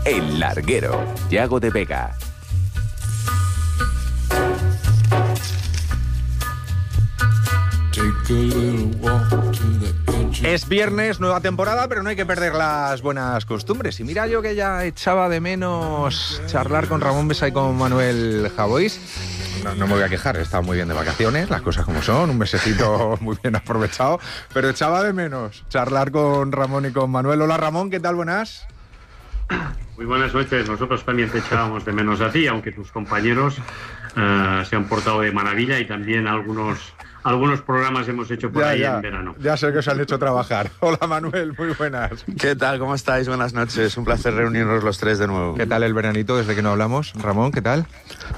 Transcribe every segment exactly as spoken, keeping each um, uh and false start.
El Larguero, Yago de Vega. Es viernes, nueva temporada, pero no hay que perder las buenas costumbres. Y mira, yo que ya echaba de menos charlar con Ramón Besa y con Manuel Javois. No, no me voy a quejar, he estado muy bien de vacaciones, las cosas como son, un mesecito muy bien aprovechado, pero echaba de menos charlar con Ramón y con Manuel. Hola Ramón, ¿qué tal? Buenas. Muy buenas noches, nosotros también te echábamos de menos a ti, aunque tus compañeros uh, se han portado de maravilla y también algunos... Algunos programas hemos hecho por ya, ahí ya, en verano. Ya sé que os han hecho trabajar. Hola Manuel, muy buenas. ¿Qué tal? ¿Cómo estáis? Buenas noches. Un placer reunirnos los tres de nuevo. ¿Qué tal el veranito desde que no hablamos? Ramón, ¿qué tal?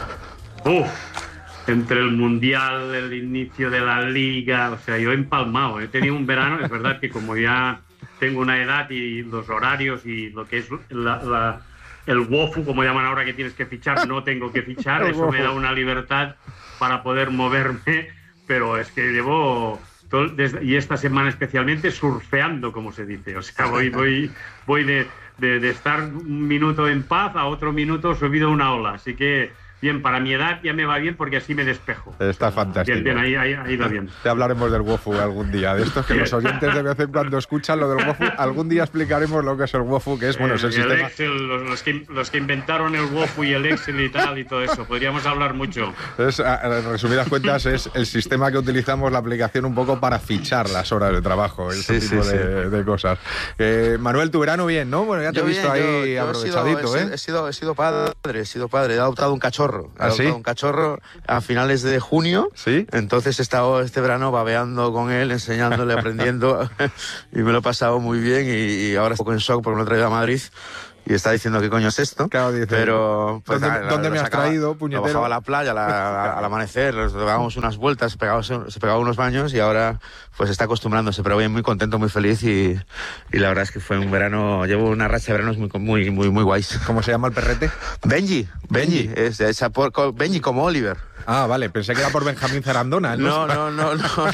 Uf, entre el Mundial, el inicio de la Liga, o sea, yo he empalmado. He tenido un verano, es verdad que como ya tengo una edad y los horarios y lo que es la, la, el WOFU, como llaman ahora, que tienes que fichar, no tengo que fichar. Eso me da una libertad para poder moverme. Pero es que llevo, todo, desde, y esta semana especialmente, surfeando, como se dice. O sea, voy voy voy de, de, de estar un minuto en paz a otro minuto subido a una ola. Así que, bien, para mi edad ya me va bien porque así me despejo. Está fantástico. Bien, bien, ahí, ahí, ahí va bien. Te hablaremos del WOFU algún día. De estos que los oyentes de vez en cuando escuchan lo del WOFU, algún día explicaremos lo que es el WOFU, que es, bueno, es el, el sistema... Excel, los, los, que, los que inventaron el WOFU y el Excel y tal y todo eso. Podríamos hablar mucho. Es, en resumidas cuentas, es el sistema que utilizamos, la aplicación, un poco para fichar las horas de trabajo, ese sí, tipo sí, de, sí. de cosas. Eh, Manuel, tu verano bien, ¿no? Bueno, ya te yo he visto bien, ahí yo, yo aprovechadito, he sido, ¿eh? He sido, he sido padre, he sido padre. He adoptado un cachorro. He ¿Ah, sí? un cachorro a finales de junio. ¿Sí? Entonces he estado este verano babeando con él, enseñándole, aprendiendo y me lo he pasado muy bien y, y ahora estoy un poco en shock porque me lo he traído a Madrid y está diciendo qué coño es esto. Claro, dice, pero pues, ¿dónde, la, ¿dónde la, me has sacaba, traído, puñetero? Lo bajaba a la playa la, la, al amanecer, nos dábamos unas vueltas, se pegaba, se pegaba unos baños y ahora pues está acostumbrándose, pero bien, muy contento, muy feliz y, y la verdad es que fue un verano, llevo una racha de veranos muy muy muy muy guays. ¿Cómo se llama el perrete? Benji, Benji, Benji. Es, es, es por, Benji como Oliver. Ah, vale, pensé que era por Benjamín Zarandona. No, no, no, no, no,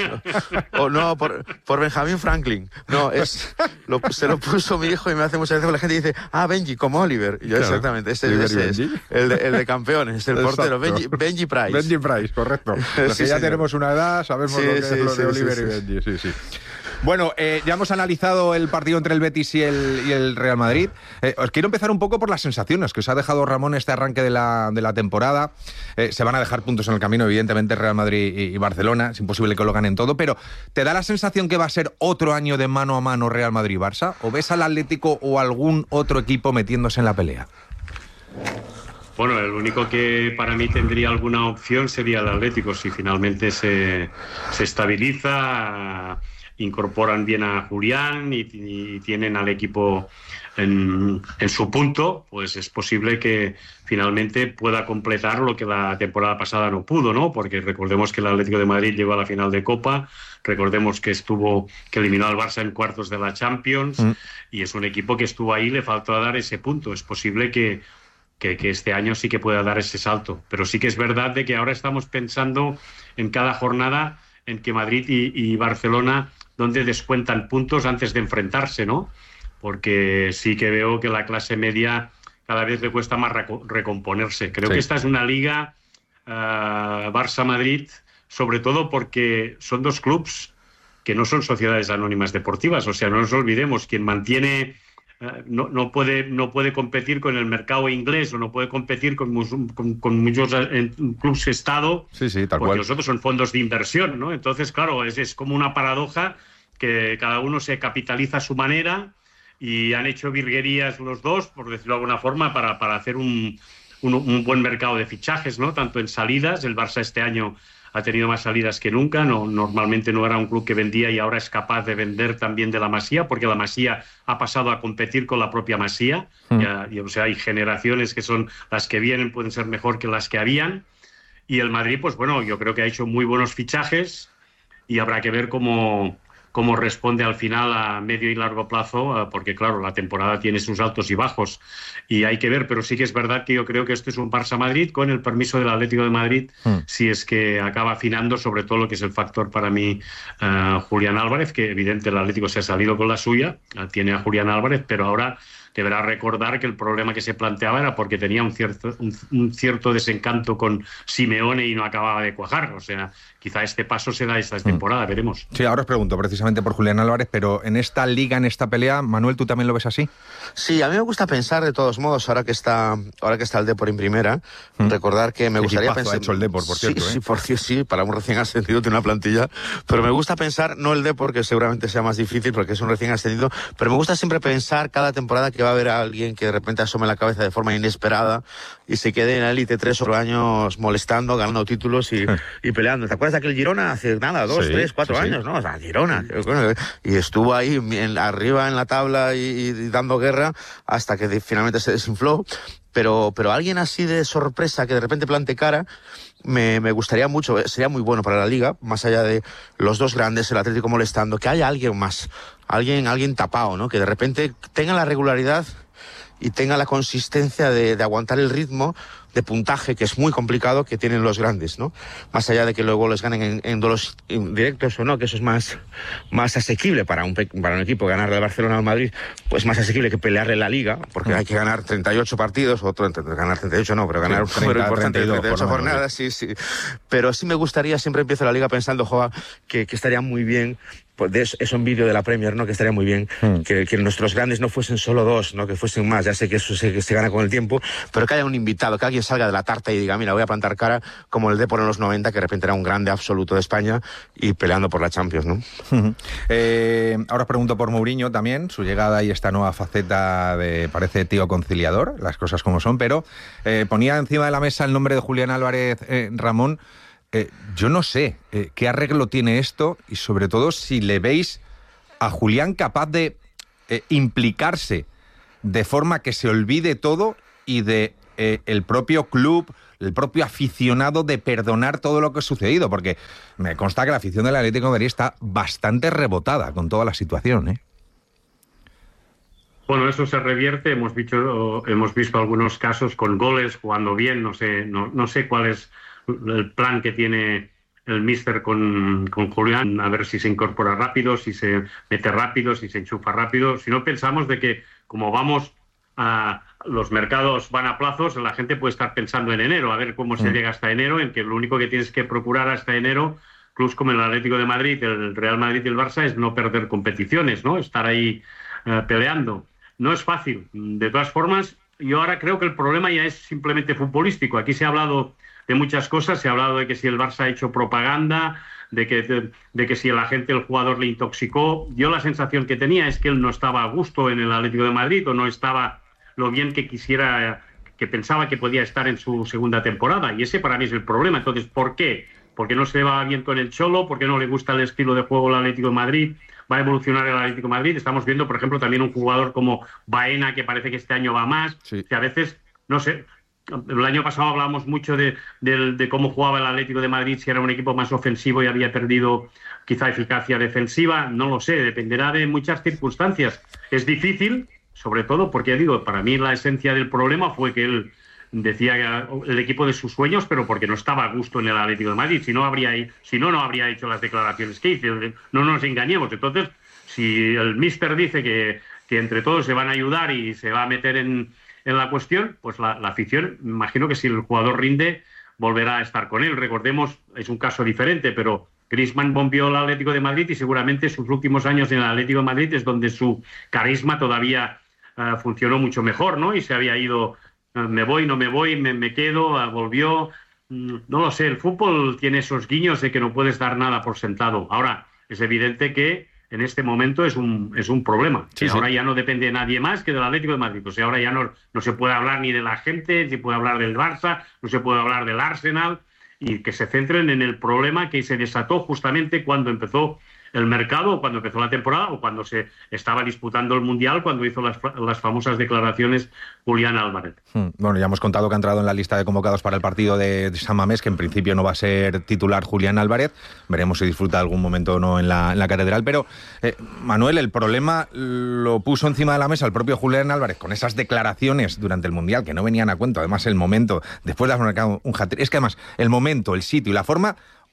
o no, por, por Benjamin Franklin. No, es lo, se lo puso mi hijo y me hace muchas veces la gente dice, ah, Benji, como Oliver. Y yo, claro, exactamente, ese, ese es el de, el de campeones, el Exacto. portero, Benji, Benji Price. Benji Price, correcto. Los sí, que ya señor. tenemos una edad, sabemos sí, lo que sí, es lo sí, de Oliver sí, y sí. Benji, sí, sí. Bueno, eh, ya hemos analizado el partido entre el Betis y el, y el Real Madrid. Eh, os quiero empezar un poco por las sensaciones que os ha dejado Ramón este arranque de la, de la temporada. Eh, se van a dejar puntos en el camino, evidentemente, Real Madrid y, y Barcelona. Es imposible que lo ganen todo, pero ¿te da la sensación que va a ser otro año de mano a mano Real Madrid-Barça? ¿O ves al Atlético o algún otro equipo metiéndose en la pelea? Bueno, el único que para mí tendría alguna opción sería el Atlético, si finalmente se, se estabiliza, incorporan bien a Julián y, y tienen al equipo en, en su punto, pues es posible que finalmente pueda completar lo que la temporada pasada no pudo, ¿no? Porque recordemos que el Atlético de Madrid llegó a la final de Copa, recordemos que estuvo, que eliminó al Barça en cuartos de la Champions, mm. y es un equipo que estuvo ahí, le faltó dar ese punto. Es posible que Que, que este año sí que pueda dar ese salto, pero sí que es verdad de que ahora estamos pensando en cada jornada en que Madrid y, y Barcelona donde descuentan puntos antes de enfrentarse, ¿no? Porque sí que veo que la clase media cada vez le cuesta más recomponerse. Creo sí. que esta es una liga uh, Barça-Madrid, sobre todo porque son dos clubs que no son sociedades anónimas deportivas, o sea, no nos olvidemos, quien mantiene No, no, puede, no puede competir con el mercado inglés o no puede competir con, con, con muchos clubes Estado, sí, sí, tal porque cual. Los otros son fondos de inversión, ¿no? Entonces, claro, es, es como una paradoja que cada uno se capitaliza a su manera y han hecho virguerías los dos, por decirlo de alguna forma, para, para hacer un, un, un buen mercado de fichajes, ¿no? Tanto en salidas, el Barça este año ha tenido más salidas que nunca, no, normalmente no era un club que vendía y ahora es capaz de vender también de la Masía, porque la Masía ha pasado a competir con la propia Masía, mm. ya, y, o sea, hay generaciones que son las que vienen, pueden ser mejor que las que habían, y el Madrid, pues bueno, yo creo que ha hecho muy buenos fichajes y habrá que ver cómo, cómo responde al final a medio y largo plazo, porque claro, la temporada tiene sus altos y bajos y hay que ver, pero sí que es verdad que yo creo que esto es un Barça-Madrid con el permiso del Atlético de Madrid, mm. si es que acaba afinando sobre todo lo que es el factor para mí uh, Julián Álvarez, que evidente el Atlético se ha salido con la suya, tiene a Julián Álvarez, pero ahora deberá recordar que el problema que se planteaba era porque tenía un cierto, un, un cierto desencanto con Simeone y no acababa de cuajar. O sea, quizá este paso se da esta temporada, veremos. Sí, ahora os pregunto precisamente por Julián Álvarez, pero en esta liga, en esta pelea, Manuel, ¿tú también lo ves así? Sí, a mí me gusta pensar, de todos modos, ahora que está ahora que está el Depor en primera, mm. recordar que me Qué gustaría pensar... ha hecho el Depor, por cierto, sí, ¿eh? Sí, por cierto, sí, para un recién ascendido tiene una plantilla, pero me gusta pensar, no el Depor, que seguramente sea más difícil porque es un recién ascendido, pero me gusta siempre pensar cada temporada que va a haber a alguien que de repente asome la cabeza de forma inesperada y se quede en la élite tres o cuatro años molestando, ganando títulos y, y peleando. ¿Te acuerdas de aquel Girona hace nada, dos, sí, tres, cuatro sí, años, sí. ¿no? O sea, Girona. Y estuvo ahí en, arriba en la tabla y, y dando guerra hasta que de, finalmente se desinfló. Pero, pero alguien así de sorpresa que de repente plante cara, me, me gustaría mucho, sería muy bueno para la Liga, más allá de los dos grandes, el Atlético molestando, que haya alguien más, alguien, alguien tapado, ¿no? Que de repente tenga la regularidad y tenga la consistencia de, de aguantar el ritmo de puntaje, que es muy complicado, que tienen los grandes, ¿no? Más allá de que luego les ganen en, en duelos directos o no, que eso es más, más asequible para un, para un equipo. Ganarle al Barcelona o al Madrid, pues más asequible que pelearle la Liga, porque mm. hay que ganar treinta y ocho partidos, otro ganar treinta y ocho no, pero ganar sí, un número importante de treinta y ocho jornadas, sí, sí. Pero sí me gustaría, siempre empiezo la Liga pensando, joa, que, que estaría muy bien, pues de eso, eso en vídeo de la Premier, ¿no? Que estaría muy bien mm. que, que nuestros grandes no fuesen solo dos, ¿no? Que fuesen más. Ya sé que eso se, que se gana con el tiempo, pero que haya un invitado, que alguien salga de la tarta y diga, mira, voy a plantar cara, como el Depor en los noventa, que de repente era un grande absoluto de España y peleando por la Champions, ¿no? Uh-huh. eh, ahora os pregunto por Mourinho también, su llegada y esta nueva faceta de, parece, tío conciliador, las cosas como son, pero eh, ponía encima de la mesa el nombre de Julián Álvarez, eh, Ramón. Eh, yo no sé eh, qué arreglo tiene esto y sobre todo si le veis a Julián capaz de eh, implicarse de forma que se olvide todo y de eh, el propio club, el propio aficionado, de perdonar todo lo que ha sucedido, porque me consta que la afición del Atlético de Madrid está bastante rebotada con toda la situación, ¿eh? Bueno, eso se revierte. Hemos visto, hemos visto algunos casos con goles, jugando bien. No sé, no, no sé cuál es el plan que tiene el míster con, con Julián, a ver si se incorpora rápido, si se mete rápido, si se enchufa rápido. Si no, pensamos de que como vamos a los mercados van a plazos, la gente puede estar pensando en enero, a ver cómo se llega hasta enero, en que lo único que tienes que procurar hasta enero, clubs como el Atlético de Madrid, el Real Madrid y el Barça, es no perder competiciones, ¿no? Estar ahí uh, peleando. No es fácil. De todas formas, yo ahora creo que el problema ya es simplemente futbolístico. Aquí se ha hablado de muchas cosas, se ha hablado de que si el Barça ha hecho propaganda, de que, de, de que si la gente, el jugador le intoxicó. Yo la sensación que tenía es que él no estaba a gusto en el Atlético de Madrid, o no estaba lo bien que quisiera, que pensaba que podía estar en su segunda temporada, y ese para mí es el problema. Entonces, ¿por qué? Porque no se va bien con el Cholo, porque no le gusta el estilo de juego del Atlético de Madrid, va a evolucionar el Atlético de Madrid. Estamos viendo, por ejemplo, también un jugador como Baena, que parece que este año va más, sí. Que a veces, no sé, el año pasado hablábamos mucho de, de, de cómo jugaba el Atlético de Madrid, si era un equipo más ofensivo y había perdido quizá eficacia defensiva, no lo sé, dependerá de muchas circunstancias. Es difícil, sobre todo porque, ya digo, para mí la esencia del problema fue que él decía que el equipo de sus sueños, pero porque no estaba a gusto en el Atlético de Madrid, si no habría, si no, no habría hecho las declaraciones que hizo. No nos engañemos. Entonces, si el míster dice que, que entre todos se van a ayudar y se va a meter en, en la cuestión, pues la, la afición, imagino que si el jugador rinde, volverá a estar con él. Recordemos, es un caso diferente, pero Griezmann bombeó al Atlético de Madrid y seguramente sus últimos años en el Atlético de Madrid es donde su carisma todavía uh, funcionó mucho mejor, ¿no? Y se había ido, uh, me voy, no me voy, me, me quedo, uh, volvió. Mm, no lo sé, el fútbol tiene esos guiños de que no puedes dar nada por sentado. Ahora, es evidente que en este momento es un, es un problema. Sí, ahora sí. Ya no depende de nadie más que del Atlético de Madrid. O sea, ahora ya no, no se puede hablar ni de la gente, ni se puede hablar del Barça, no se puede hablar del Arsenal, y que se centren en el problema que se desató justamente cuando empezó el mercado, o cuando empezó la temporada, o cuando se estaba disputando el Mundial, cuando hizo las, las famosas declaraciones Julián Álvarez. Hmm. Bueno, ya hemos contado que ha entrado en la lista de convocados para el partido de San Mamés, que en principio no va a ser titular Julián Álvarez. Veremos si disfruta algún momento o no en la, en la catedral. Pero, eh, Manuel, el problema lo puso encima de la mesa el propio Julián Álvarez con esas declaraciones durante el Mundial que no venían a cuento. Además, el momento, después de haber marcado un hat-trick, es que además el momento, el sitio y la forma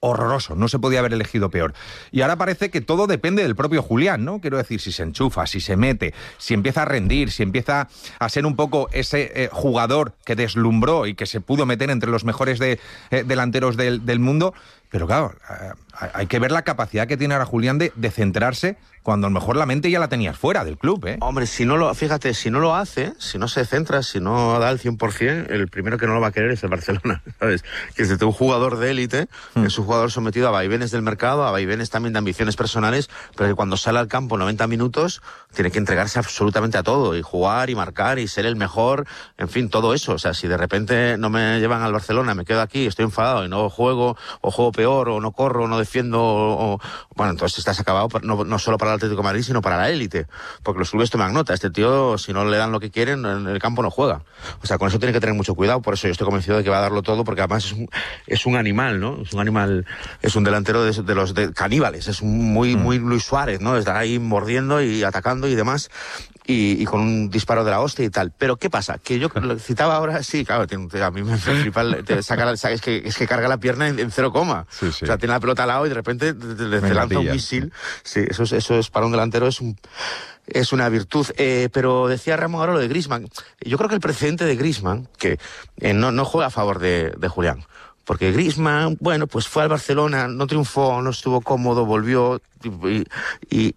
horroroso, no se podía haber elegido peor. Y ahora parece que todo depende del propio Julián, ¿no? Quiero decir, si se enchufa, si se mete, si empieza a rendir, si empieza a ser un poco ese eh, jugador que deslumbró y que se pudo meter entre los mejores de, eh, delanteros del, del mundo. Pero claro, eh, hay que ver la capacidad que tiene ahora Julián de, de centrarse cuando a lo mejor la mente ya la tenías fuera del club, ¿eh? Hombre, si no lo, fíjate, si no lo hace, si no se centra, si no da el cien por cien, el primero que no lo va a querer es el Barcelona, ¿sabes? Que es un jugador de élite, mm. es un jugador sometido a vaivenes del mercado, a vaivenes también de ambiciones personales, pero que cuando sale al campo noventa minutos tiene que entregarse absolutamente a todo, y jugar, y marcar, y ser el mejor, en fin, todo eso. O sea, si de repente no me llevan al Barcelona, me quedo aquí, estoy enfadado y no juego, o juego peor, o no corro, o no defiendo, o, o... bueno, entonces estás acabado, no, no solo para el Atlético de Madrid, sino para la élite, porque los clubes toman nota. Este tío, si no le dan lo que quieren, en el campo no juega. O sea, con eso tiene que tener mucho cuidado. Por eso yo estoy convencido de que va a darlo todo, porque además es un, es un animal, ¿no? Es un animal, es un delantero de, de los de caníbales, es un muy, muy Luis Suárez, ¿no? Estar ahí mordiendo y atacando y demás. Y, y con un disparo de la hostia y tal. Pero ¿qué pasa? Que yo lo citaba ahora, sí, claro, a mí me flipa, te saca la, es, que, es que carga la pierna en, en cero coma. Sí, sí. O sea, tiene la pelota al lado y de repente le lanza un misil. Sí, eso es, eso es para un delantero, es un... es una virtud. Eh, pero decía Ramón ahora lo de Griezmann. Yo creo que el precedente de Griezmann, que eh, no, no juega a favor de, de Julián. Porque Griezmann, bueno, pues fue al Barcelona, no triunfó, no estuvo cómodo, volvió, y, y, y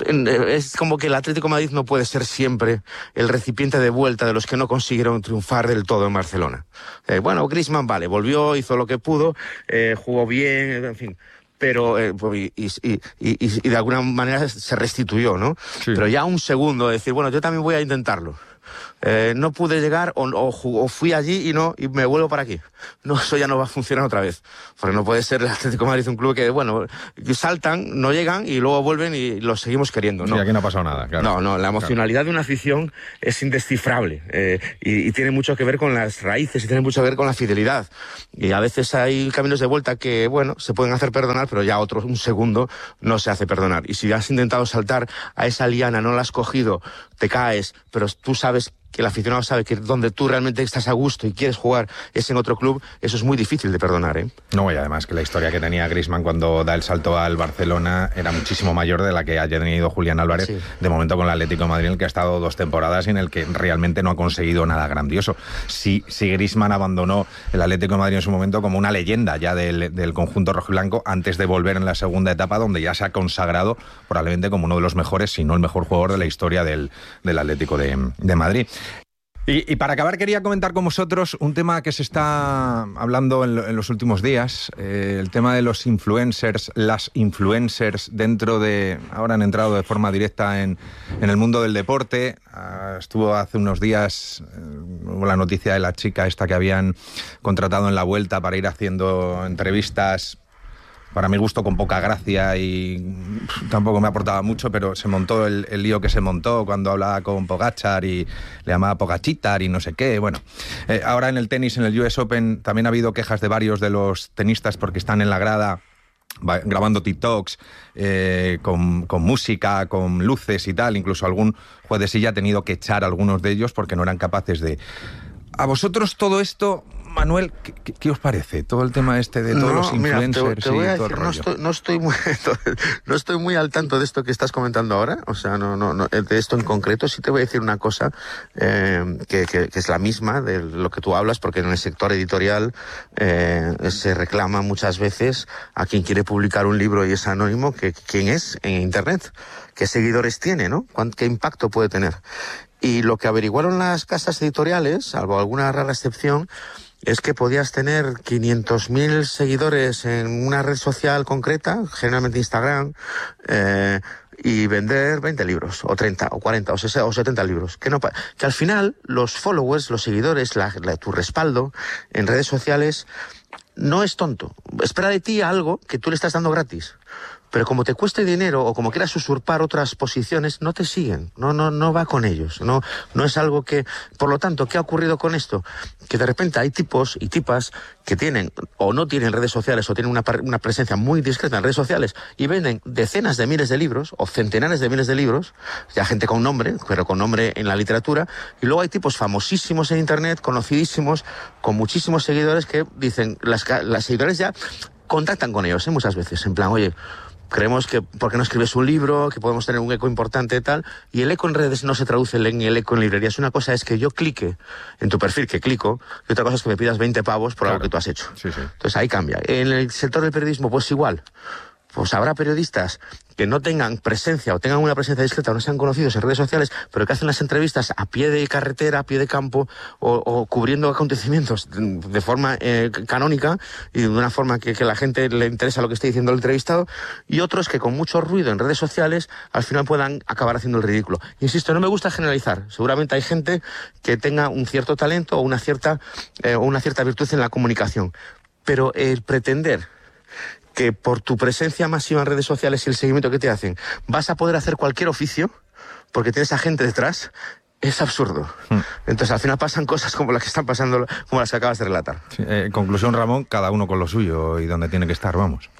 es como que el Atlético de Madrid no puede ser siempre el recipiente de vuelta de los que no consiguieron triunfar del todo en Barcelona. Eh, bueno, Griezmann, vale, volvió, hizo lo que pudo, eh, jugó bien, en fin... pero eh, y, y, y, y, y de alguna manera se restituyó, ¿no? Sí. Pero ya un segundo, decir, bueno, yo también voy a intentarlo. Eh, no pude llegar o, o, o fui allí y no y me vuelvo para aquí. No, eso ya no va a funcionar otra vez. Porque no puede ser el Atlético de Madrid un club que, bueno, saltan, no llegan y luego vuelven y los seguimos queriendo. ¿No? Sí, aquí no ha pasado nada, claro. No, no, la emocionalidad claro. de una afición es indescifrable eh, y, y tiene mucho que ver con las raíces y tiene mucho que ver con la fidelidad. Y a veces hay caminos de vuelta que, bueno, se pueden hacer perdonar, pero ya otro, un segundo, no se hace perdonar. Y si has intentado saltar a esa liana, no la has cogido, te caes, pero tú sabes que el aficionado sabe que donde tú realmente estás a gusto y quieres jugar es en otro club, eso es muy difícil de perdonar, ¿eh? No, y además que la historia que tenía Griezmann cuando da el salto al Barcelona era muchísimo mayor de la que haya tenido Julián Álvarez, sí. de momento con el Atlético de Madrid, en el que ha estado dos temporadas y en el que realmente no ha conseguido nada grandioso. Si, si Griezmann abandonó el Atlético de Madrid en su momento como una leyenda ya del, del conjunto rojiblanco, antes de volver en la segunda etapa, donde ya se ha consagrado probablemente como uno de los mejores, si no el mejor jugador de la historia del, del Atlético de, de Madrid. Y, y para acabar quería comentar con vosotros un tema que se está hablando en, en los últimos días, eh, el tema de los influencers, las influencers dentro de... Ahora han entrado de forma directa en, en el mundo del deporte. Uh, estuvo hace unos días uh, la noticia de la chica esta que habían contratado en La Vuelta para ir haciendo entrevistas, para mi gusto con poca gracia, y tampoco me aportaba mucho, pero se montó el, el lío que se montó cuando hablaba con Pogačar y le llamaba Pogachitar y no sé qué. Bueno, eh, ahora en el tenis, en el U S Open, también ha habido quejas de varios de los tenistas porque están en la grada grabando TikToks eh, con, con música, con luces y tal. Incluso algún juez de silla ha tenido que echar a algunos de ellos porque no eran capaces de... ¿A vosotros todo esto, Manuel, ¿qué, qué, qué os parece? Todo el tema este de todos no, los influencers mira, te, te voy a y todo decir, el no, estoy, no, estoy muy, no estoy muy al tanto de esto que estás comentando ahora, o sea, no, no, no de esto en concreto. Sí te voy a decir una cosa eh, que, que, que es la misma de lo que tú hablas, porque en el sector editorial eh, se reclama muchas veces a quien quiere publicar un libro y es anónimo, que quién es en Internet, qué seguidores tiene, ¿no? ¿Qué impacto puede tener? Y lo que averiguaron las casas editoriales, salvo alguna rara excepción, es que podías tener quinientos mil seguidores en una red social concreta, generalmente Instagram, eh, y vender veinte libros, o treinta, o cuarenta, o sesenta, o setenta libros. Que, no, que al final los followers, los seguidores, la, la, tu respaldo en redes sociales no es tonto. Espera de ti algo que tú le estás dando gratis. Pero como te cueste dinero o como quieras usurpar otras posiciones, no te siguen, no, no, no va con ellos, no, no es algo que... Por lo tanto, ¿qué ha ocurrido con esto? Que de repente hay tipos y tipas que tienen o no tienen redes sociales o tienen una, una presencia muy discreta en redes sociales y venden decenas de miles de libros o centenares de miles de libros, ya gente con nombre, pero con nombre en la literatura, y luego hay tipos famosísimos en Internet, conocidísimos, con muchísimos seguidores que dicen, las, las seguidores ya... contactan con ellos, ¿eh? Muchas veces, en plan, oye, creemos que, ¿por qué no escribes un libro? Que podemos tener un eco importante y tal. Y el eco en redes no se traduce en el eco en librerías. Una cosa es que yo clique en tu perfil, que clico, y otra cosa es que me pidas veinte pavos por claro. algo que tú has hecho. Sí, sí. Entonces ahí cambia. En el sector del periodismo, pues igual. Pues habrá periodistas que no tengan presencia o tengan una presencia discreta o no sean conocidos en redes sociales, pero que hacen las entrevistas a pie de carretera, a pie de campo o, o cubriendo acontecimientos de, de forma eh, canónica y de una forma que, que la gente le interesa lo que esté diciendo el entrevistado, y otros que con mucho ruido en redes sociales al final puedan acabar haciendo el ridículo. Insisto, no me gusta generalizar. Seguramente hay gente que tenga un cierto talento o una cierta, eh, o una cierta virtud en la comunicación, pero el pretender que por tu presencia masiva en redes sociales y el seguimiento que te hacen vas a poder hacer cualquier oficio porque tienes a gente detrás, es absurdo. Hmm. Entonces al final pasan cosas como las que están pasando, como las que acabas de relatar. Sí, eh, conclusión, Ramón, cada uno con lo suyo y donde tiene que estar, vamos.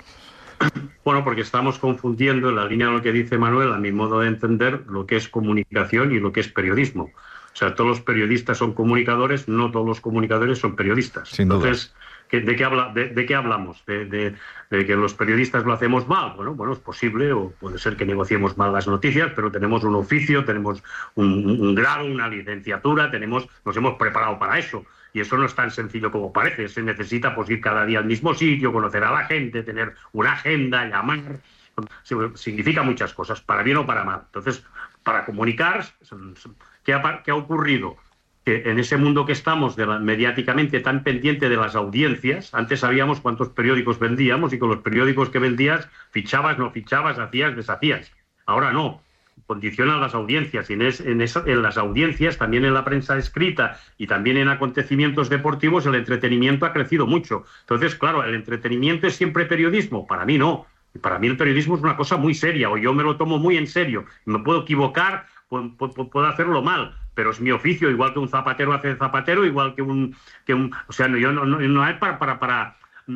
Bueno, porque estamos confundiendo en la línea de lo que dice Manuel, a mi modo de entender, lo que es comunicación y lo que es periodismo. O sea, todos los periodistas son comunicadores, no todos los comunicadores son periodistas. Sin duda. Entonces, ¿De qué, habla, de, de qué hablamos? ¿De, de, ¿De que los periodistas lo hacemos mal? Bueno, bueno, es posible, o puede ser que negociemos mal las noticias, pero tenemos un oficio, tenemos un, un grado, una licenciatura, tenemos, nos hemos preparado para eso. Y eso no es tan sencillo como parece. Se necesita pues, ir cada día al mismo sitio, conocer a la gente, tener una agenda, llamar. Significa muchas cosas, para bien o para mal. Entonces, para comunicar, ¿qué ha, qué ha ocurrido? Que en ese mundo que estamos de la, mediáticamente tan pendiente de las audiencias, antes sabíamos cuántos periódicos vendíamos y con los periódicos que vendías fichabas, no fichabas, hacías, deshacías. Ahora no, condicionan las audiencias y en, es, en, eso, en las audiencias, también en la prensa escrita y también en acontecimientos deportivos, el entretenimiento ha crecido mucho. Entonces, claro, ¿el entretenimiento es siempre periodismo? Para mí no. Para mí el periodismo es una cosa muy seria, o yo me lo tomo muy en serio. Me puedo equivocar, puedo, puedo hacerlo mal, pero es mi oficio, igual que un zapatero hace zapatero, igual que un... Que un o sea, no, yo no, no, no es para... para, para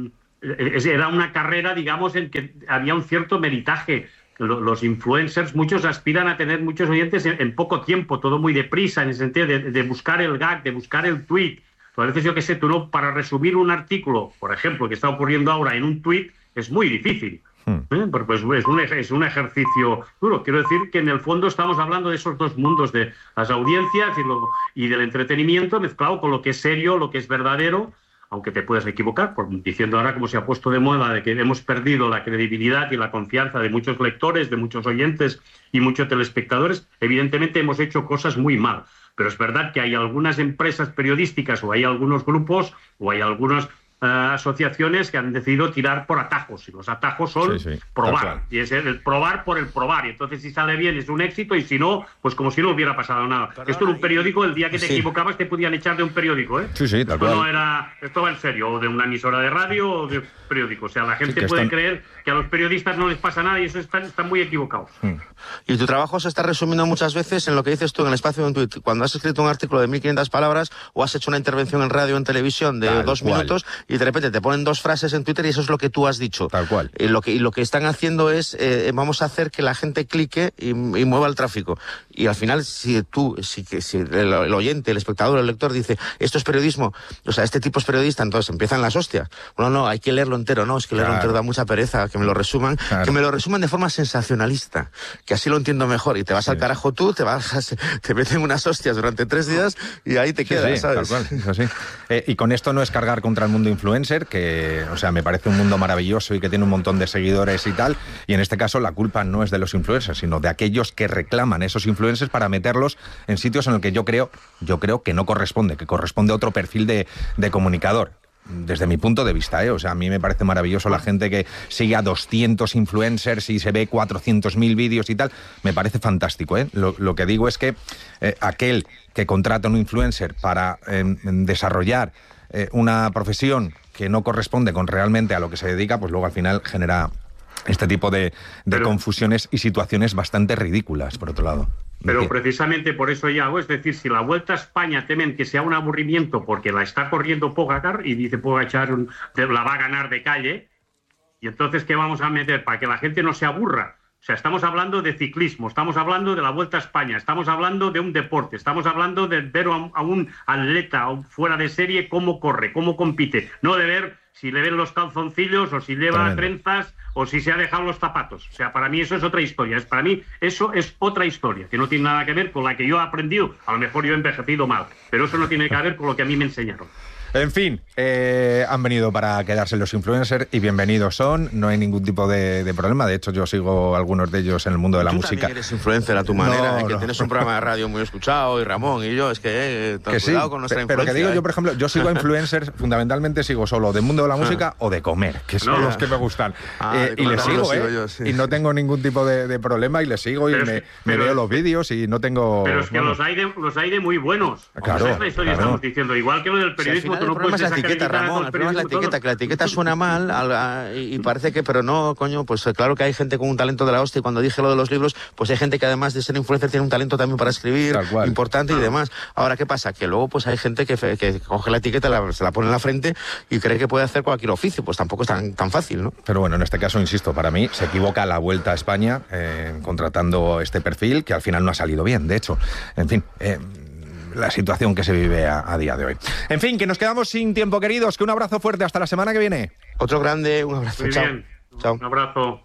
era una carrera, digamos, en que había un cierto meritaje. Los influencers, muchos aspiran a tener muchos oyentes en, en poco tiempo, todo muy deprisa, en el sentido de, de buscar el gag, de buscar el tweet. A veces, yo qué sé, tú no, para resumir un artículo, por ejemplo, que está ocurriendo ahora en un tweet, es muy difícil. ¿Eh? Pues es un, es un ejercicio duro. Quiero decir que en el fondo estamos hablando de esos dos mundos, de las audiencias y, lo, y del entretenimiento mezclado con lo que es serio, lo que es verdadero, aunque te puedes equivocar, por, diciendo ahora como se ha puesto de moda de que hemos perdido la credibilidad y la confianza de muchos lectores, de muchos oyentes y muchos telespectadores. Evidentemente hemos hecho cosas muy mal, pero es verdad que hay algunas empresas periodísticas o hay algunos grupos o hay algunos Uh, asociaciones que han decidido tirar por atajos, y los atajos son sí, sí, probar, y es el, el probar por el probar, y entonces si sale bien es un éxito, y si no, pues como si no hubiera pasado nada. Perdona, esto en un periódico, el día que te sí. equivocabas te podían echar de un periódico, ¿eh? Sí, sí, tal esto cual. no era, esto va en serio, o de una emisora de radio o de periódico, o sea, la gente sí, puede están... creer que a los periodistas no les pasa nada y eso están, están muy equivocados. Hmm. Y tu trabajo se está resumiendo muchas veces en lo que dices tú en el espacio de un tuit. Cuando has escrito un artículo de mil quinientas palabras o has hecho una intervención en radio o en televisión de tal dos cual. minutos y de repente te ponen dos frases en Twitter y eso es lo que tú has dicho. Tal cual. Y lo que, y lo que están haciendo es, eh, vamos a hacer que la gente clique y, y mueva el tráfico. Y al final, si tú, si, si el, el oyente, el espectador, el lector dice, esto es periodismo, o sea, este tipo es periodista, entonces empiezan las hostias. No, no, hay que leerlo entero, no, es que leerlo claro. entero da mucha pereza, que me lo resuman, claro. que me lo resuman de forma sensacionalista, que así lo entiendo mejor. Y te vas sí. al carajo tú, te vas, te meten unas hostias durante tres días y ahí te quedas, sí, sí, ¿sabes? Tal cual, eso sí. Eh, y con esto no es cargar contra el mundo influencer, que, o sea, me parece un mundo maravilloso y que tiene un montón de seguidores y tal, y en este caso la culpa no es de los influencers, sino de aquellos que reclaman esos influencers para meterlos en sitios en los que yo creo, yo creo que no corresponde, que corresponde a otro perfil de, de comunicador. Desde mi punto de vista, ¿eh? O sea, a mí me parece maravilloso la gente que sigue a doscientos influencers y se ve cuatrocientos mil vídeos y tal. Me parece fantástico, ¿eh? Lo, lo que digo es que eh, aquel que contrata a un influencer para eh, desarrollar eh, una profesión que no corresponde con realmente a lo que se dedica, pues luego al final genera este tipo de, de Pero... confusiones y situaciones bastante ridículas, por otro lado. Pero precisamente por eso ya hago, es decir, si la Vuelta a España temen que sea un aburrimiento porque la está corriendo Pogacar y dice Pogacar un, la va a ganar de calle, y entonces ¿qué vamos a meter? Para que la gente no se aburra. O sea, estamos hablando de ciclismo, estamos hablando de la Vuelta a España, estamos hablando de un deporte, estamos hablando de ver a un, a un atleta fuera de serie cómo corre, cómo compite, no de ver si le ven los calzoncillos o si lleva Tremendo. trenzas o si se ha dejado los zapatos. O sea, para mí eso es otra historia. Es, para mí eso es otra historia, que no tiene nada que ver con la que yo he aprendido. A lo mejor yo he envejecido mal, pero eso no tiene que ver con lo que a mí me enseñaron. En fin, eh, han venido para quedarse los influencers y bienvenidos son, no hay ningún tipo de, de problema. De hecho, yo sigo a algunos de ellos en el mundo de la Tú música. Tú eres influencer a tu manera, no, ¿eh? que no. tienes un programa de radio muy escuchado, y Ramón y yo, es que, eh, que sí, cuidado con nuestra pero influencia. que digo ¿eh? yo, por ejemplo, yo sigo a influencers, fundamentalmente sigo solo del mundo de la música o de comer, que son No. los que me gustan. Ah, eh, de y les comer sigo, también lo ¿eh? sigo yo, sí. Y no tengo ningún tipo de, de problema y les sigo y Pero me, es que- me pero veo es- los vídeos y no tengo... Pero es que bueno, los hay de, los hay de muy buenos. Claro, Esa es la historia que claro. estamos diciendo. Igual que lo del Si al periodismo, final tú el no problema puedes es la etiqueta, desacreditar a Ramón, todo el problema es la periodismo, etiqueta, todo. que la etiqueta suena mal al- a- y parece que, pero no, coño, pues eh, claro que hay gente con un talento de la hostia, y cuando dije lo de los libros, pues hay gente que además de ser influencer tiene un talento también para escribir, Tal cual. importante y demás. Ahora, ¿qué pasa? Que luego pues hay gente que, fe- que coge la etiqueta, la- se la pone en la frente y cree que puede hacer cualquier oficio, pues tampoco es tan, tan fácil, ¿no? Pero bueno, en este caso, insisto, para mí se equivoca la Vuelta a España eh, contratando este perfil, que al final no ha salido bien, de hecho. En fin, eh, la situación que se vive a, a día de hoy. En fin, que nos quedamos sin tiempo, queridos, que un abrazo fuerte, hasta la semana que viene. Otro grande, un abrazo, Muy chao. bien. Chao. Un abrazo.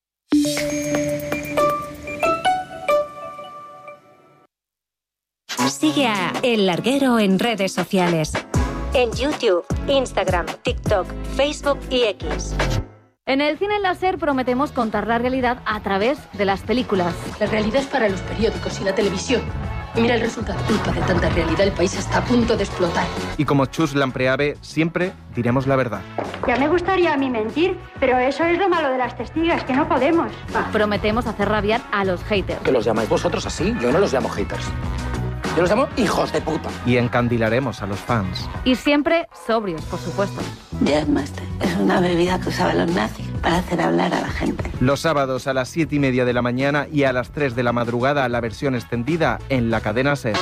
Sigue a El Larguero en redes sociales. En YouTube, Instagram, TikTok, Facebook y X. En el cine láser prometemos contar la realidad a través de las películas. La realidad es para los periódicos y la televisión. Y mira el resultado. Culpa de tanta realidad, el país está a punto de explotar. Y como Chus Lampreave, siempre diremos la verdad. Ya me gustaría a mí mentir, pero eso es lo malo de las testigas, que no podemos. Prometemos hacer rabiar a los haters. ¿Que los llamáis vosotros así? Yo no los llamo haters. Yo los llamo hijos de puta. Y encandilaremos a los fans. Y siempre sobrios, por supuesto. Jazzmaster es una bebida que usaban los nazis para hacer hablar a la gente. Los sábados a las siete y media de la mañana y a las tres de la madrugada la versión extendida en la cadena SER.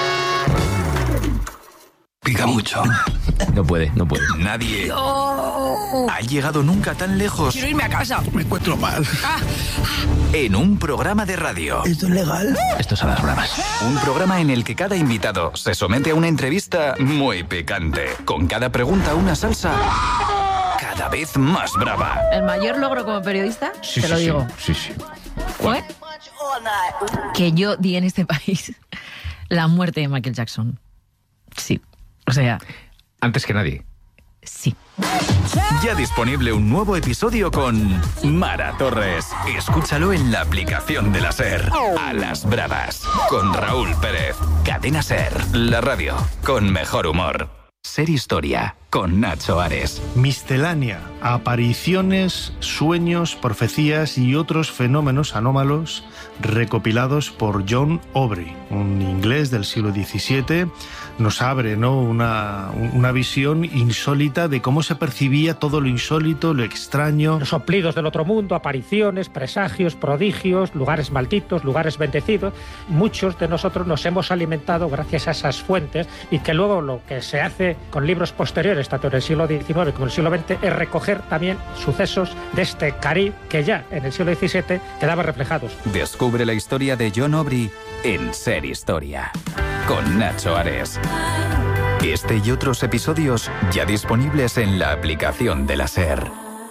Pica mucho. No puede, no puede. Nadie no. ha llegado nunca tan lejos. Quiero irme a casa. Me encuentro mal. Ah. En un programa de radio. ¿Esto es legal? Esto es a las bravas. Un programa en el que cada invitado se somete a una entrevista muy picante. Con cada pregunta una salsa cada vez más brava. ¿El mayor logro como periodista? Sí, Te sí, lo sí, digo. Sí, sí. ¿Fue? Que yo di en este país la muerte de Michael Jackson. Sí. O sea... Antes que nadie. Sí. Ya disponible un nuevo episodio con Mara Torres. Escúchalo en la aplicación de la SER. A las bravas. Con Raúl Pérez. Cadena SER. La radio. Con mejor humor. Ser Historia. Con Nacho Ares. Miscelánea. Apariciones, sueños, profecías y otros fenómenos anómalos recopilados por John Aubrey, un inglés del siglo diecisiete. Nos abre, ¿no?, una, una visión insólita de cómo se percibía todo lo insólito, lo extraño. Los soplidos del otro mundo, apariciones, presagios, prodigios, lugares malditos, lugares bendecidos. Muchos de nosotros nos hemos alimentado gracias a esas fuentes y que luego lo que se hace con libros posteriores, tanto en el siglo diecinueve como en el siglo veinte, es recoger también sucesos de este Caribe que ya en el siglo diecisiete quedaban reflejados. Descubre la historia de John Aubrey en Ser Historia. Con Nacho Ares. Este y otros episodios ya disponibles en la aplicación de la SER.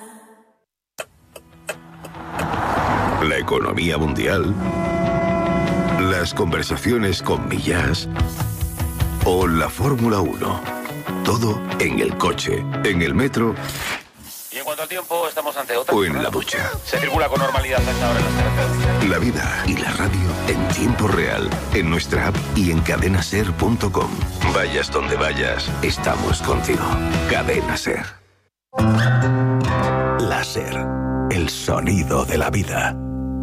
La economía mundial, las conversaciones con Millás o la Fórmula uno. Todo en el coche, en el metro. Y en cuanto al tiempo, estamos ante otra. O en la ducha. Se circula con normalidad hasta ahora en las carreteras. La vida y la radio en tiempo real, en nuestra app y en cadena ser punto com. Vayas donde vayas, estamos contigo. Cadena SER. La SER, el sonido de la vida.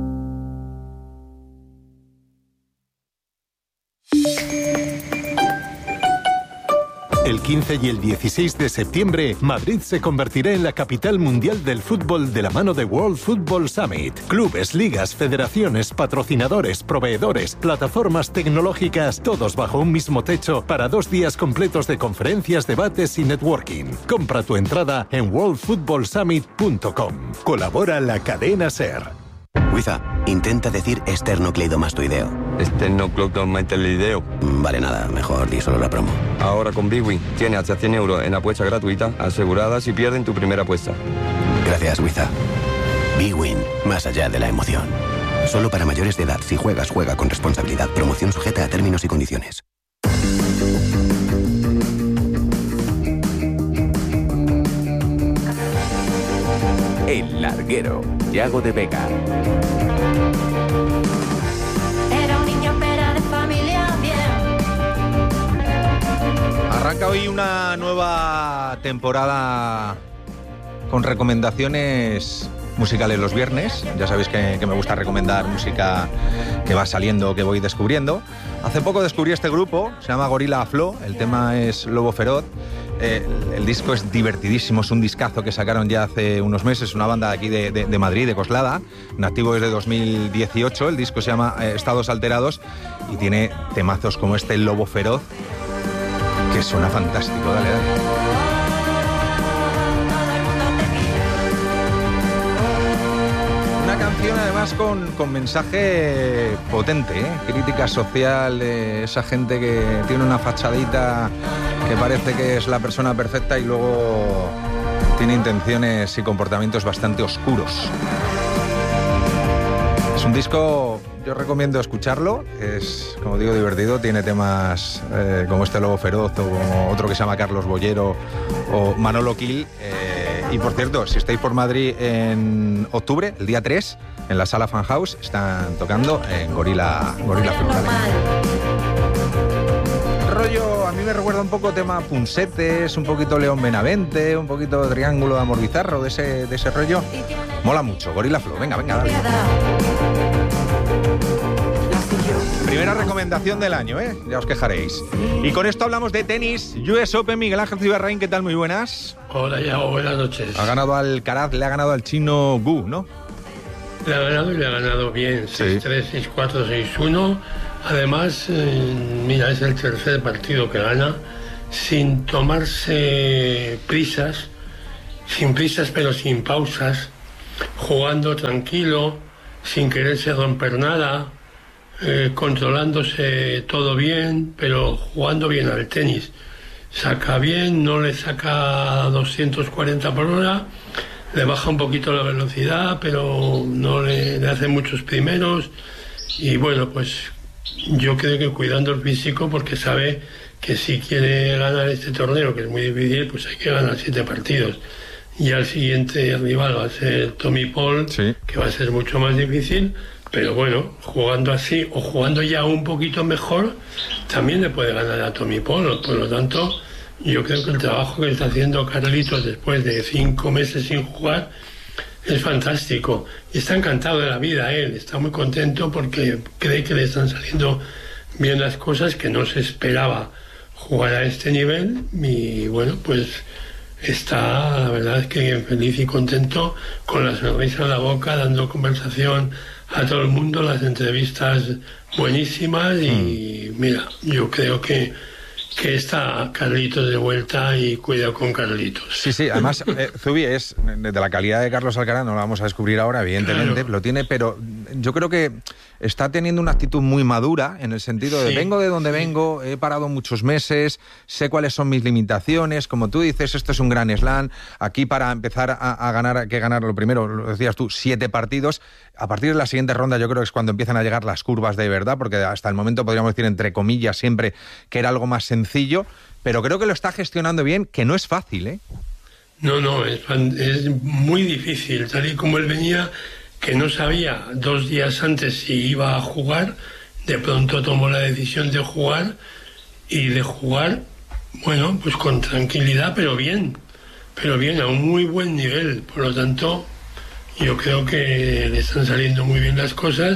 El quince y el dieciséis de septiembre, Madrid se convertirá en la capital mundial del fútbol de la mano de World Football Summit. Clubes, ligas, federaciones, patrocinadores, proveedores, plataformas tecnológicas, todos bajo un mismo techo para dos días completos de conferencias, debates y networking. Compra tu entrada en world football summit punto com. Colabora la cadena SER. Wiza, intenta decir esternocleidomastoideo. Este no Club Don't Mate el video. Vale, nada, mejor di solo la promo. Ahora con Big Win tiene hasta cien euros en apuesta gratuita, asegurada si pierden tu primera apuesta. Gracias, Wiza. Big Win, más allá de la emoción. Solo para mayores de edad. Si juegas, juega con responsabilidad. Promoción sujeta a términos y condiciones. El Larguero, Yago de Vega. Era un niño pera de familia bien. Arranca hoy una nueva temporada con recomendaciones musicales los viernes. Ya sabéis que, que me gusta recomendar música que va saliendo, que voy descubriendo. Hace poco descubrí este grupo, se llama Gorilla Flow, el tema es Lobo Feroz. Eh, el, el disco es divertidísimo, es un discazo que sacaron ya hace unos meses, una banda de aquí de, de, de Madrid, de Coslada, nativo desde dos mil dieciocho. El disco se llama eh, Estados Alterados y tiene temazos como este Lobo Feroz, que suena fantástico. Dale, dale. Canción además con, con mensaje potente, ¿eh? Crítica social de esa gente que tiene una fachadita que parece que es la persona perfecta y luego tiene intenciones y comportamientos bastante oscuros. Es un disco, yo recomiendo escucharlo, es, como digo, divertido, tiene temas eh, como este Lobo Feroz o como otro que se llama Carlos Bollero o Manolo Kill. Eh, y por cierto, si estáis por Madrid en octubre, el día tres, en la Sala Fan House, están tocando en Gorilla, Gorilla Flow. Rollo, a mí me recuerda un poco tema Punsetes, un poquito León Benavente, un poquito Triángulo de Amor Bizarro, de ese, de ese rollo. Mola mucho, Gorilla Flow, venga, venga, dale. Primera recomendación del año, ¿eh? Ya os quejaréis. Y con esto hablamos de tenis. U S Open, Miguel Ángel Cibarraín, ¿qué tal? Muy buenas. Hola, Yago, buenas noches. Ha ganado al Alcaraz, le ha ganado al chino Gu, ¿no? Le ha ganado y le ha ganado bien, seis tres, seis cuatro, seis uno. Además, eh, mira, es el tercer partido que gana sin tomarse prisas, sin prisas pero sin pausas, jugando tranquilo, sin quererse romper nada. Eh, controlándose todo bien, pero jugando bien al tenis. Saca bien, no le saca doscientos cuarenta por hora, le baja un poquito la velocidad, pero no le, le hace muchos primeros. Y bueno, pues yo creo que cuidando el físico, porque sabe que si quiere ganar este torneo, que es muy difícil, pues hay que ganar siete partidos. Y al siguiente rival va a ser Tommy Paul, sí, que va a ser mucho más difícil. Pero bueno, jugando así o jugando ya un poquito mejor, también le puede ganar a Tommy Paul. Por lo tanto, yo creo que el trabajo que está haciendo Carlitos después de cinco meses sin jugar es fantástico. Y está encantado de la vida él, está muy contento porque cree que le están saliendo bien las cosas, que no se esperaba jugar a este nivel. Y bueno, pues está, la verdad es que feliz y contento, con la sonrisa en la boca, dando conversación a todo el mundo, las entrevistas buenísimas. Y mm. mira, yo creo que que está Carlitos de vuelta y cuidado con Carlitos. Sí, sí, además eh, Zubi es de la calidad de Carlos Alcaraz, no lo vamos a descubrir ahora, evidentemente, claro, lo tiene, pero yo creo que está teniendo una actitud muy madura, en el sentido de sí, vengo de donde sí. vengo, he parado muchos meses, sé cuáles son mis limitaciones, como tú dices, esto es un gran slam, aquí para empezar a, a ganar, hay que ganar lo primero, lo decías tú, siete partidos. A partir de la siguiente ronda yo creo que es cuando empiezan a llegar las curvas de verdad, porque hasta el momento podríamos decir, entre comillas, siempre que era algo más sencillo, pero creo que lo está gestionando bien, que no es fácil, ¿eh? No, no, es, es muy difícil, tal y como él venía, que no sabía dos días antes si iba a jugar, de pronto tomó la decisión de jugar, y de jugar, bueno, pues con tranquilidad, pero bien, pero bien, a un muy buen nivel. Por lo tanto, yo creo que le están saliendo muy bien las cosas.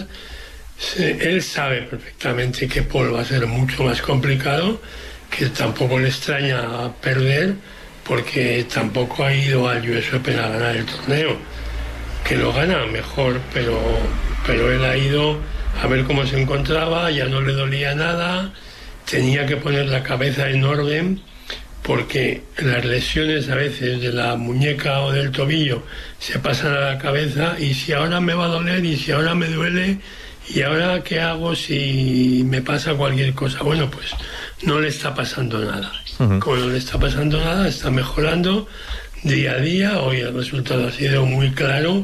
Él sabe perfectamente que Paul va a ser mucho más complicado, que tampoco le extraña perder, porque tampoco ha ido al U S Open a ganar el torneo, que lo gana mejor, pero, pero él ha ido a ver cómo se encontraba, ya no le dolía nada, tenía que poner la cabeza en orden, porque las lesiones a veces de la muñeca o del tobillo se pasan a la cabeza, y si ahora me va a doler, y si ahora me duele, ¿y ahora qué hago si me pasa cualquier cosa? Bueno, pues no le está pasando nada. Uh-huh. Como no le está pasando nada, está mejorando día a día. Hoy el resultado ha sido muy claro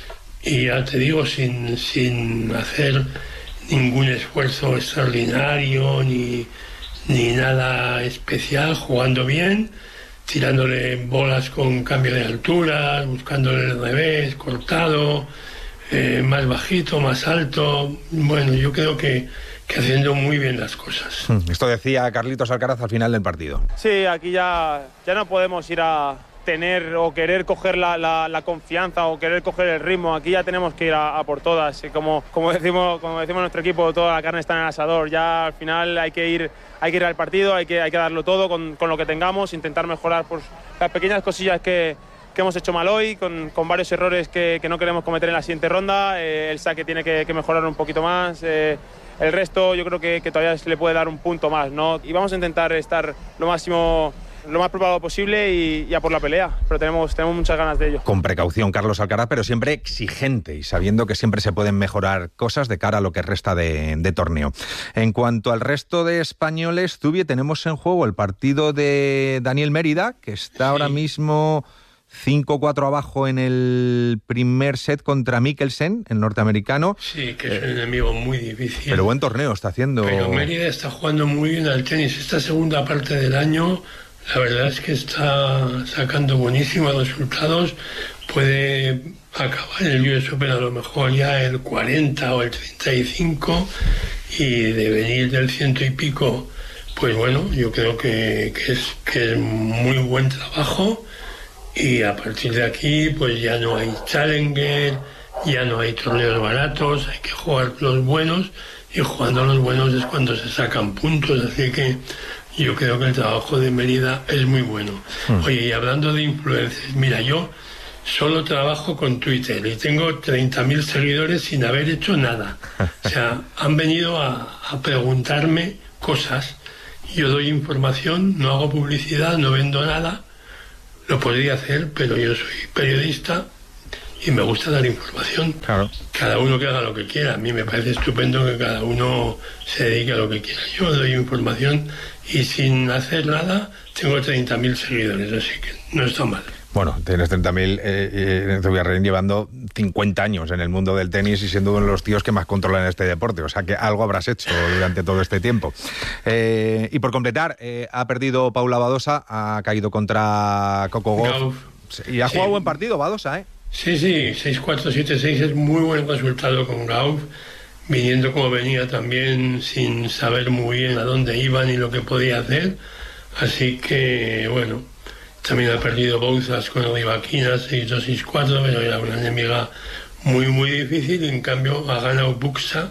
y ya te digo, sin, sin hacer ningún esfuerzo extraordinario ni, ni nada especial, jugando bien, tirándole bolas con cambio de altura, buscándole el revés, cortado, eh, más bajito, más alto. Bueno, yo creo que, que haciendo muy bien las cosas. Esto decía Carlitos Alcaraz al final del partido. Sí, aquí ya, ya no podemos ir a tener o querer coger la, la, la confianza o querer coger el ritmo. Aquí ya tenemos que ir a, a por todas. Como, como, decimos, como decimos nuestro equipo, toda la carne está en el asador. Ya al final hay que ir, hay que ir al partido, hay que, hay que darlo todo con, con lo que tengamos, intentar mejorar por las pequeñas cosillas que, que hemos hecho mal hoy, con, con varios errores que, que no queremos cometer en la siguiente ronda. Eh, el saque tiene que, que mejorar un poquito más. Eh, el resto yo creo que, que todavía se le puede dar un punto más, ¿no? Y vamos a intentar estar lo máximo... lo más preparado posible y, y a por la pelea, pero tenemos, tenemos muchas ganas de ello. Con precaución, Carlos Alcaraz, pero siempre exigente y sabiendo que siempre se pueden mejorar cosas de cara a lo que resta de, de torneo. En cuanto al resto de españoles, Zubie, tenemos en juego el partido de Daniel Mérida, que está sí. ahora mismo cinco cuatro abajo en el primer set contra Mikkelsen, el norteamericano. Sí, que es un enemigo muy difícil. Pero buen torneo está haciendo. Pero Mérida está jugando muy bien al tenis. Esta segunda parte del año... la verdad es que está sacando buenísimos resultados. Puede acabar el U S Open a lo mejor ya el cuarenta o el treinta y cinco y de venir del ciento y pico, pues bueno, yo creo que, que, es, que es muy buen trabajo y a partir de aquí pues ya no hay Challenger, ya no hay torneos baratos, hay que jugar los buenos y jugando los buenos es cuando se sacan puntos, así que yo creo que el trabajo de Mérida es muy bueno. Mm. Oye, y hablando de influencers, mira, yo solo trabajo con Twitter y tengo treinta mil seguidores sin haber hecho nada. O sea, han venido a, a preguntarme cosas. Yo doy información, no hago publicidad, no vendo nada. Lo podría hacer, pero yo soy periodista y me gusta dar información. Claro. Cada uno que haga lo que quiera. A mí me parece estupendo que cada uno se dedique a lo que quiera. Yo doy información y sin hacer nada tengo treinta mil seguidores, así que no está mal. Bueno, tienes treinta mil, eh, eh, llevando cincuenta años en el mundo del tenis y siendo uno de los tíos que más controlan este deporte, o sea que algo habrás hecho durante todo este tiempo. Eh, y por completar, eh, ha perdido Paula Badosa, ha caído contra Coco Gauff y ha jugado sí. buen partido Badosa, ¿eh? Sí, sí, seis cuatro, siete seis es muy buen resultado con Gauff, viniendo como venía también sin saber muy bien a dónde iba ni lo que podía hacer, así que bueno, también ha perdido Bouzas con Rivaquina seis dos, seis cuatro, pero era una enemiga muy muy difícil, y en cambio ha ganado Buxa,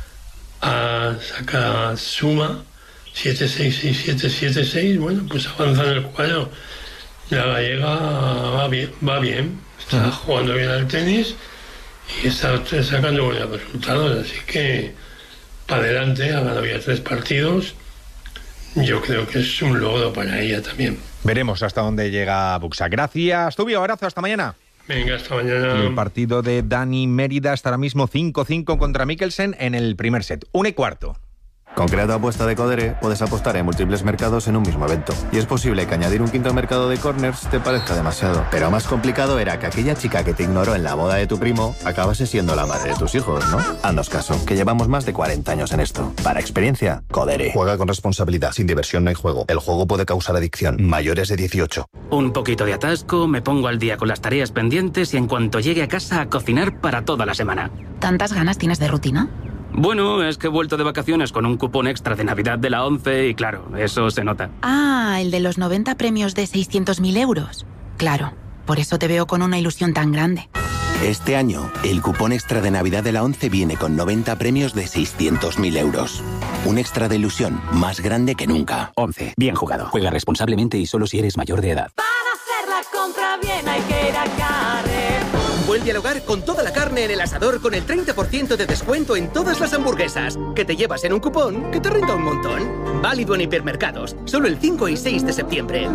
a saca Suma siete seis, seis siete, siete seis, bueno, pues avanza en el cuadro. La gallega va bien, va bien, está jugando bien al tenis y está sacando buenos resultados, así que para adelante, ha ganado ya tres partidos. Yo creo que es un logro para ella también. Veremos hasta dónde llega Buxa. Gracias, Tubio, abrazo, hasta mañana. Venga, hasta mañana. El partido de Dani Mérida está ahora mismo cinco cinco contra Mikkelsen en el primer set. Una y cuarto. Con Crea tu apuesta de Codere puedes apostar en múltiples mercados en un mismo evento. Y es posible que añadir un quinto mercado de corners te parezca demasiado. Pero más complicado era que aquella chica que te ignoró en la boda de tu primo acabase siendo la madre de tus hijos, ¿no? Haznos caso, que llevamos más de cuarenta años en esto. Para experiencia, Codere. Juega con responsabilidad. Sin diversión no hay juego. El juego puede causar adicción. Mayores de dieciocho. Un poquito de atasco, me pongo al día con las tareas pendientes y en cuanto llegue a casa a cocinar para toda la semana. ¿Tantas ganas tienes de rutina? Bueno, es que he vuelto de vacaciones con un cupón extra de Navidad de la ONCE y claro, eso se nota. Ah, el de los noventa premios de seiscientos mil euros. Claro, por eso te veo con una ilusión tan grande. Este año, el cupón extra de Navidad de la ONCE viene con noventa premios de seiscientos mil euros. Un extra de ilusión más grande que nunca. ONCE, bien jugado. Juega responsablemente y solo si eres mayor de edad. Para hacer la compra bien hay que ir a Carrefour. Vuelve al hogar con toda la carne en el asador con el treinta por ciento de descuento en todas las hamburguesas. Que te llevas en un cupón que te renta un montón. Válido en hipermercados. Solo el cinco y seis de septiembre.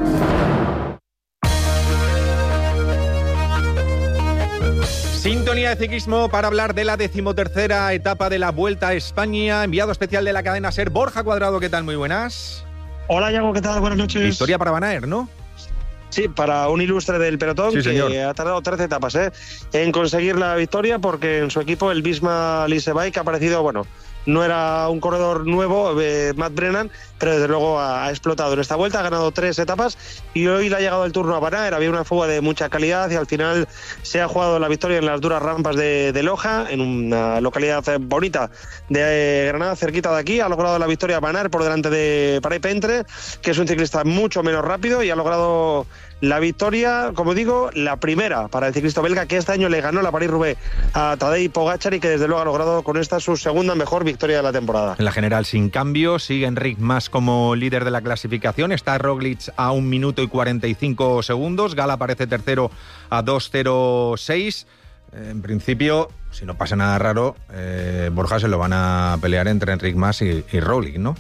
Sintonía de ciclismo para hablar de la decimotercera etapa de la Vuelta a España. Enviado especial de la cadena SER, Borja Cuadrado, ¿qué tal? Muy buenas. Hola, Yago, ¿qué tal? Buenas noches. Victoria para Van Aert, ¿no? Sí, para un ilustre del pelotón, sí, que señor. ha tardado trece etapas ¿eh? en conseguir la victoria, porque en su equipo el Visma Lease Bike ha aparecido, bueno, no era un corredor nuevo, eh, Matt Brennan, pero desde luego ha, ha explotado en esta vuelta, ha ganado tres etapas y hoy le ha llegado el turno a Van Aert. Había una fuga de mucha calidad y al final se ha jugado la victoria en las duras rampas de, de Loja, en una localidad bonita de Granada, cerquita de aquí. Ha logrado la victoria Van Aert por delante de Parey Pentre, que es un ciclista mucho menos rápido, y ha logrado la victoria, como digo, la primera para el ciclista belga, que este año le ganó la París-Roubaix a Tadej Pogačar y que desde luego ha logrado con esta su segunda mejor victoria de la temporada. En la general sin cambio, sigue Enric Mas como líder de la clasificación, está Roglic a un minuto y cuarenta y cinco segundos, Gala aparece tercero a dos cero seis. En principio, si no pasa nada raro, eh, Borja, se lo van a pelear entre Enric Mas y, y Roglic, ¿no?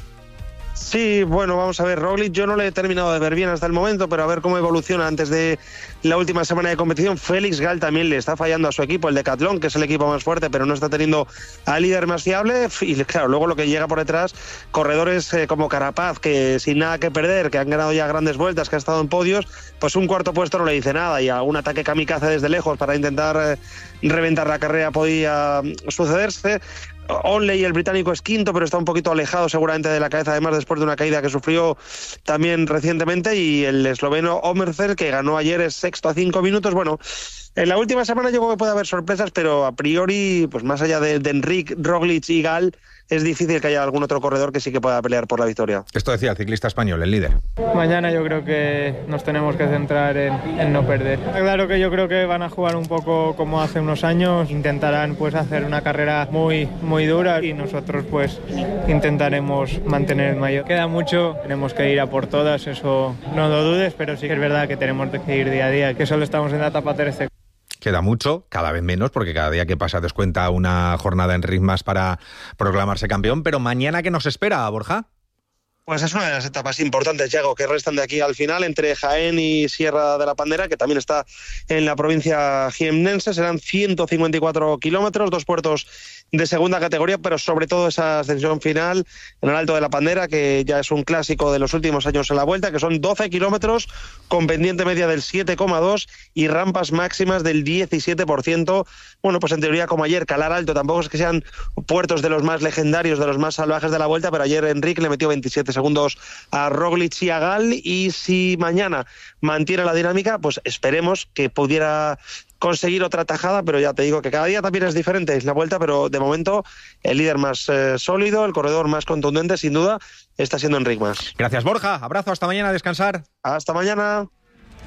Sí, bueno, vamos a ver, Roglic yo no le he terminado de ver bien hasta el momento, pero a ver cómo evoluciona antes de la última semana de competición. Félix Gall también le está fallando a su equipo, el Decathlon, que es el equipo más fuerte, pero no está teniendo al líder más fiable. Y claro, luego lo que llega por detrás, corredores eh, como Carapaz, que sin nada que perder, que han ganado ya grandes vueltas, que ha estado en podios, pues un cuarto puesto no le dice nada, y algún ataque kamikaze desde lejos para intentar eh, reventar la carrera podía sucederse. Onley, el británico, es quinto, pero está un poquito alejado seguramente de la cabeza, además después de una caída que sufrió también recientemente, y el esloveno Omerzer, que ganó ayer, es sexto a cinco minutos. Bueno, en la última semana yo creo que puede haber sorpresas, pero a priori, pues más allá de, de Enric, Roglic y Gall, es difícil que haya algún otro corredor que sí que pueda pelear por la victoria. Esto decía el ciclista español, el líder. Mañana yo creo que nos tenemos que centrar en, en no perder. Claro que yo creo que van a jugar un poco como hace unos años, intentarán pues hacer una carrera muy, muy dura, y nosotros pues intentaremos mantener el mayor. Queda mucho, tenemos que ir a por todas, eso no lo dudes, pero sí que es verdad que tenemos que ir día a día, que solo estamos en la etapa trece. Queda mucho, cada vez menos, porque cada día que pasa descuenta una jornada en ritmas para proclamarse campeón. Pero mañana, ¿qué nos espera, Borja? Pues es una de las etapas importantes, Yago, que restan de aquí al final, entre Jaén y Sierra de la Pandera, que también está en la provincia jiennense. Serán ciento cincuenta y cuatro kilómetros, dos puertos de segunda categoría, pero sobre todo esa ascensión final en el Alto de la Pandera, que ya es un clásico de los últimos años en la Vuelta, que son doce kilómetros con pendiente media del siete coma dos y rampas máximas del diecisiete por ciento. Bueno, pues en teoría, como ayer, calar alto. Tampoco es que sean puertos de los más legendarios, de los más salvajes de la Vuelta, pero ayer Enric le metió veintisiete segundos a Roglic y a Gall, y si mañana mantiene la dinámica, pues esperemos que pudiera conseguir otra tajada, pero ya te digo que cada día también es diferente, es la Vuelta, pero de momento el líder más eh, sólido, el corredor más contundente, sin duda, está siendo Enric Mas. Gracias, Borja. Abrazo, hasta mañana, a descansar. Hasta mañana.